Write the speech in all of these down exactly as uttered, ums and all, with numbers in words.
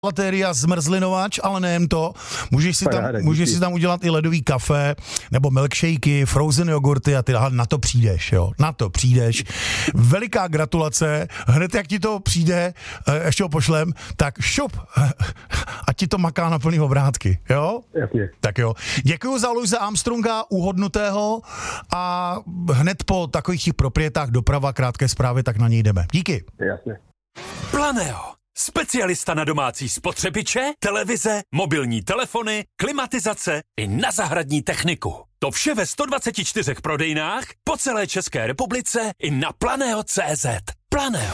Latéria zmrzlinovač, ale nejen to, můžeš si tam, můžeš si tam udělat i ledový kafe, nebo milkshakey, frozen jogurty a ty na to přijdeš, jo, na to přijdeš. Veliká gratulace, hned jak ti to přijde, ještě ho pošlem, tak šup, a ti to maká na plný obrátky, jo? Jasně. Tak jo. Děkuju za Louise Armstronga, uhodnutého, a hned po takových těch proprietách doprava, krátké zprávy, tak na něj jdeme. Díky. Jasně. Planeo. Specialista na domácí spotřebiče, televize, mobilní telefony, klimatizace i na zahradní techniku. To vše ve sto dvacet čtyři prodejnách po celé České republice i na planeo tečka cé zet. Planeo.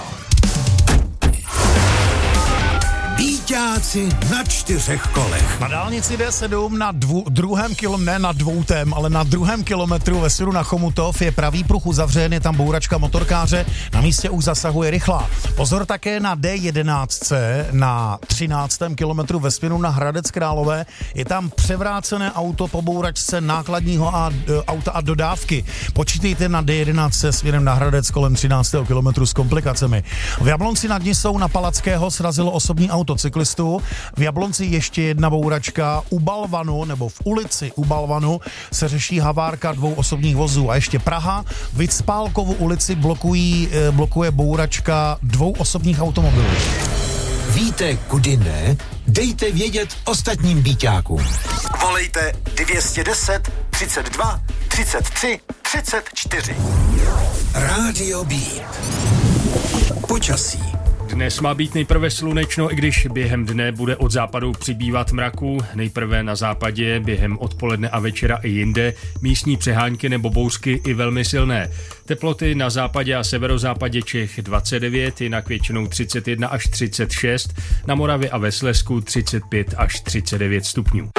Bíťáci na čtyřech kolech. Na dálnici D sedm na dvou, druhém kilometru, ne na dvoutém, ale na druhém kilometru ve směru na Chomutov je pravý pruh uzavřen, je tam bouračka motorkáře, na místě už zasahuje rychlá. Pozor také na D jedenáct na třináctém kilometru ve směru na Hradec Králové, je tam převrácené auto po bouračce nákladního a, e, auta a dodávky. Počítejte na D jedenáct směrem na Hradec kolem třináctého kilometru s komplikacemi. V Jablonci nad Nisou na Palackého srazilo osobní auto cyklistu. V Jablonci ještě jedna bouračka. U Balvanu, nebo v ulici u Balvanu se řeší havárka dvou osobních vozů. A ještě Praha. V Vicpálkovu ulici blokují, blokuje bouračka dvou osobních automobilů. Víte, kudy ne? Dejte vědět ostatním bíťákům. Volejte dvě stě deset, třicet dva, třicet tři, třicet čtyři. Rádio Beat. Počasí. Dnes má být nejprve slunečno, i když během dne bude od západu přibývat mraku. Nejprve na západě, během odpoledne a večera i jinde. Místní přehánky nebo bouřky i velmi silné. Teploty na západě a severozápadě Čech dvacet devět, jinak většinou třicet jedna až třicet šest. Na Moravě a ve Slezsku třicet pět až třicet devět stupňů.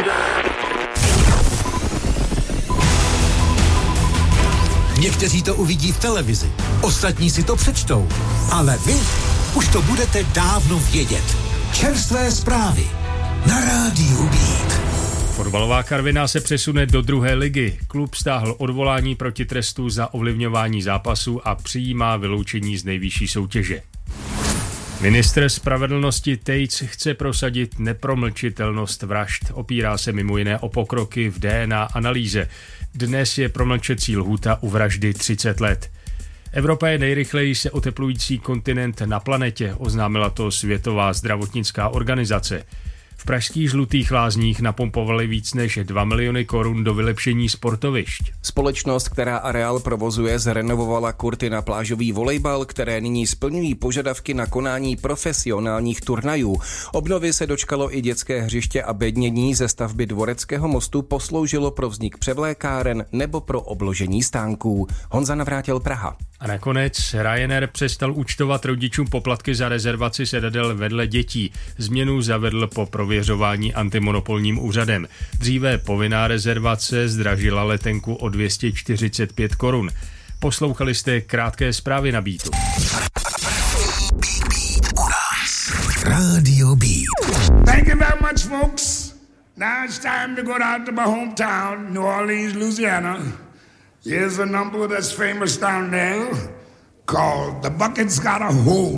Někteří to uvidí v televizi, ostatní si to přečtou, ale vy už to budete dávno vědět. Čerstvé zprávy na rádiu Beat. Fotbalová Karviná se přesune do druhé ligy. Klub stáhl odvolání proti trestu za ovlivňování zápasu a přijímá vyloučení z nejvyšší soutěže. Ministr spravedlnosti Tejc chce prosadit nepromlčitelnost vražd. Opírá se mimo jiné o pokroky v D N A analýze. Dnes je promlčecí lhůta u vraždy třicet let. Evropa je nejrychleji se oteplující kontinent na planetě, oznámila to Světová zdravotnická organizace. V pražských Žlutých Lázních napumpovali víc než dva miliony korun do vylepšení sportovišť. Společnost, která areál provozuje, zrenovovala kurty na plážový volejbal, které nyní splňují požadavky na konání profesionálních turnajů. Obnovy se dočkalo i dětské hřiště a bednění. Ze stavby Dvoreckého mostu posloužilo pro vznik převlékáren nebo pro obložení stánků. Honza Navrátil, Praha. A nakonec Ryanair přestal účtovat rodičům poplatky za rezervaci sedadel vedle dětí. Změnu zavedl po prověřování antimonopolním úřadem. Dříve povinná rezervace zdražila letenku o dvě stě čtyřicet pět korun. Poslouchali jste krátké zprávy na Beatu. Radio Beat. Thank you very much, folks. Now it's time to go down to my hometown, New Orleans, Louisiana. Here's a number that's famous down there called The Bucket's Got a Hole.